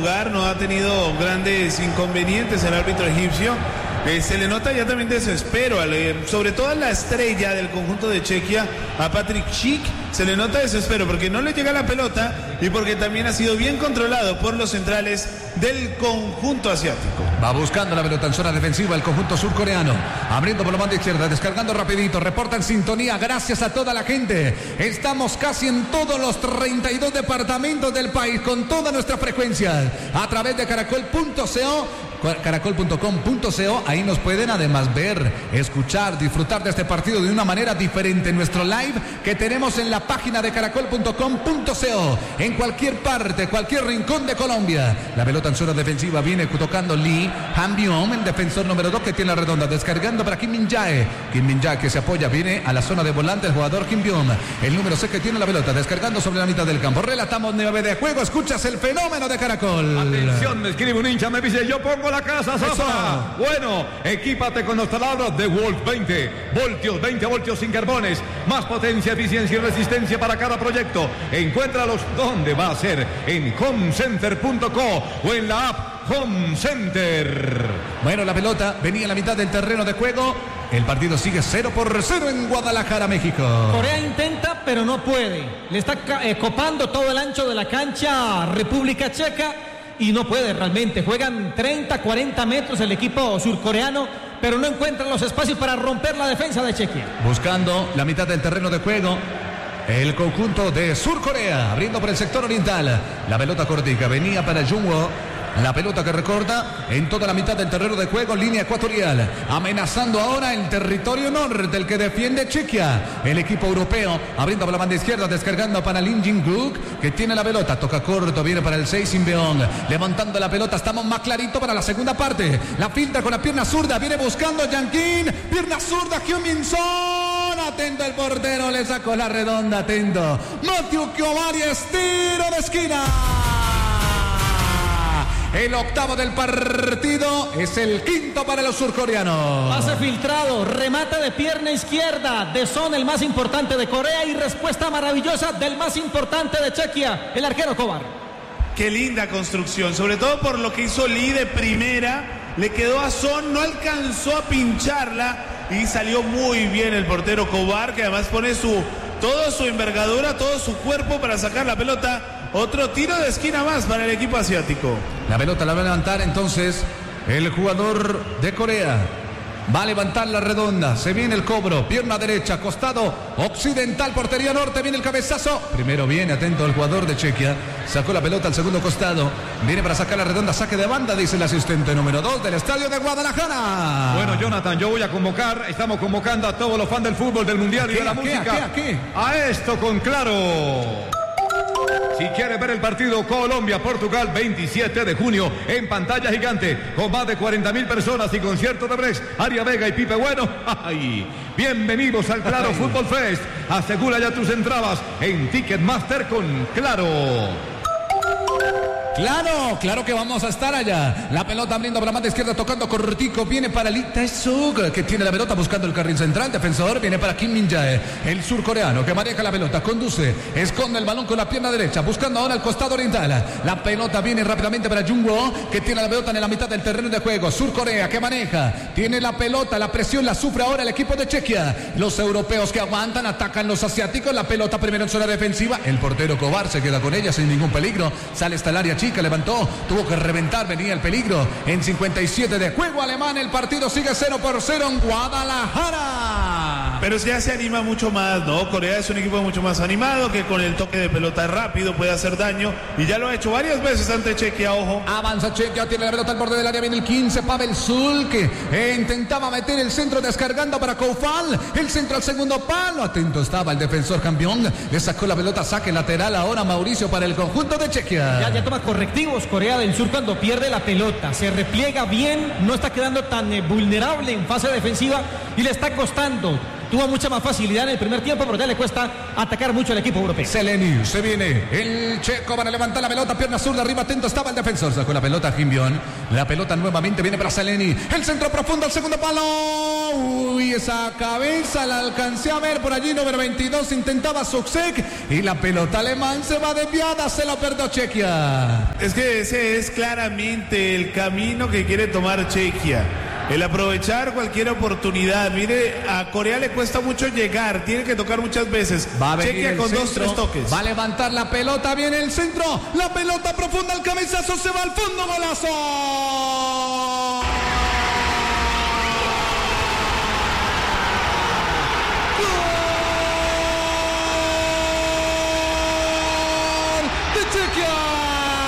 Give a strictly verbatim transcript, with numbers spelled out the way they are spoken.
jugar, no ha tenido grandes inconvenientes el árbitro egipcio. Eh, se le nota ya también desespero, al, eh, sobre todo a la estrella del conjunto de Chequia, a Patrick Schick, se le nota desespero porque no le llega la pelota y porque también ha sido bien controlado por los centrales del conjunto asiático. Va buscando la pelota en zona defensiva el conjunto surcoreano, abriendo por la banda izquierda, descargando rapidito, reporta en sintonía, gracias a toda la gente. Estamos casi en todos los treinta y dos departamentos del país con toda nuestra frecuencia a través de caracol punto co. caracol punto com punto co, ahí nos pueden además ver, escuchar, disfrutar de este partido de una manera diferente en nuestro live que tenemos en la página de caracol punto com punto co, en cualquier parte, cualquier rincón de Colombia. La pelota en zona defensiva viene tocando Lee Han-byung, el defensor número dos que tiene la redonda, descargando para Kim Min-jae, Kim Min-jae que se apoya, viene a la zona de volante el jugador Kim Byung, el número seis que tiene la pelota, descargando sobre la mitad del campo. Relatamos nueve de juego, escuchas el fenómeno de Caracol. Atención, me escribe un hincha, me dice, yo pongo la casa, Sosa. Bueno, equípate con los taladros de Wolf veinte voltios, veinte voltios sin carbones, más potencia, eficiencia y resistencia para cada proyecto. Encuéntralos donde va a ser, en home center punto co o en la app Home Center. Bueno, la pelota venía en la mitad del terreno de juego. El partido sigue cero por cero en Guadalajara, México. Corea intenta, pero no puede. Le está eh, copando todo el ancho de la cancha República Checa y no puede realmente. Juegan treinta, cuarenta metros el equipo surcoreano, pero no encuentran los espacios para romper la defensa de Chequia. Buscando la mitad del terreno de juego el conjunto de Surcorea, abriendo por el sector oriental. La pelota cortica venía para Jungwoo. La pelota que recorta en toda la mitad del terreno de juego, línea ecuatorial, amenazando ahora el territorio norte, el que defiende Chequia, el equipo europeo, abriendo por la banda izquierda, descargando para Lim Jin-guk, que tiene la pelota, toca corto, viene para el seis Sin-beong, levantando la pelota, estamos más clarito para la segunda parte, la filtra con la pierna zurda, viene buscando Yankin, pierna zurda, Hyun Min-son, atento el portero, le sacó la redonda, atento, Matthew Kyovari, estiro de esquina. El octavo del partido es el quinto para los surcoreanos. Pase filtrado, remata de pierna izquierda de Son, el más importante de Corea, y respuesta maravillosa del más importante de Chequia, el arquero Kovar. Qué linda construcción, sobre todo por lo que hizo Lee de primera. Le quedó a Son, no alcanzó a pincharla y salió muy bien el portero Kovar, que además pone su toda su envergadura, todo su cuerpo para sacar la pelota. Otro tiro de esquina más para el equipo asiático. La pelota la va a levantar entonces el jugador de Corea. Va a levantar la redonda. Se viene el cobro. Pierna derecha, costado occidental, portería norte. Viene el cabezazo. Primero viene, atento el jugador de Chequia. Sacó la pelota al segundo costado. Viene para sacar la redonda. Saque de banda, dice el asistente número dos del estadio de Guadalajara. Bueno, Jonathan, yo voy a convocar. Estamos convocando a todos los fans del fútbol, del mundial y de la música. ¿A qué? ¿A qué? A esto con Claro. Si quieres ver el partido Colombia-Portugal, veintisiete de junio, en pantalla gigante, con más de cuarenta mil personas y conciertos de Brex, Aria Vega y Pipe Bueno. ¡Ay! Bienvenidos al Claro Ay. Fútbol Fest. Asegura ya tus entradas en Ticketmaster con Claro. Claro, claro que vamos a estar allá. La pelota abriendo por la banda izquierda, tocando cortico. Viene para Lee Tae-suk, que tiene la pelota buscando el carril central. Defensor, viene para Kim Min-jae, el surcoreano que maneja la pelota, conduce, esconde el balón con la pierna derecha, buscando ahora el costado oriental. La pelota viene rápidamente para Jungwoo, que tiene la pelota en la mitad del terreno de juego. Surcorea que maneja, tiene la pelota, la presión la sufre ahora el equipo de Chequia. Los europeos que aguantan, atacan los asiáticos. La pelota primero en zona defensiva. El portero Kovar se queda con ella sin ningún peligro. Sale hasta el área chica, levantó, tuvo que reventar, venía el peligro. En cincuenta y siete de juego alemán, el partido sigue cero por cero en Guadalajara. Pero ya se anima mucho más, ¿no? Corea es un equipo mucho más animado, que con el toque de pelota rápido puede hacer daño, y ya lo ha hecho varias veces ante Chequia, ojo. Avanza Chequia, tiene la pelota al borde del área, viene el quince, Pavel Zul, que eh, intentaba meter el centro descargando para Koufal, el centro al segundo palo, atento estaba el defensor campeón, le sacó la pelota, saque lateral ahora Mauricio para el conjunto de Chequia. Ya, ya toma correctivos Corea del Sur cuando pierde la pelota, se repliega bien, no está quedando tan eh, vulnerable en fase defensiva y le está costando. tuvo mucha más facilidad en el primer tiempo, pero ya le cuesta atacar mucho al equipo europeo. Seleni, se viene el checo para levantar la pelota, pierna zurda, arriba, atento estaba el defensor, sacó la pelota Jimbión, la pelota nuevamente viene para Seleni, el centro profundo, el segundo palo, uy, esa cabeza la alcancé a ver por allí, número veintidós, intentaba Suksek, y la pelota alemán se va desviada, se lo perdió Chequia. Es que ese es claramente el camino que quiere tomar Chequia. El aprovechar cualquier oportunidad. Mire, a Corea le cuesta mucho llegar, tiene que tocar muchas veces. Va a venir Chequia con centro, dos, tres toques. Va a levantar la pelota, viene el centro, la pelota profunda, el cabezazo se va al fondo, golazo.